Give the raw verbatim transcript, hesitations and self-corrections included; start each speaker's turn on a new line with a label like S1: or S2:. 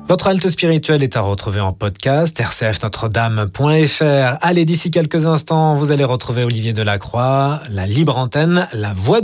S1: Votre halte spirituelle est à retrouver en podcast, r c f notre dame point f r. Allez, d'ici quelques instants, vous allez retrouver Olivier Delacroix, la libre antenne, la voix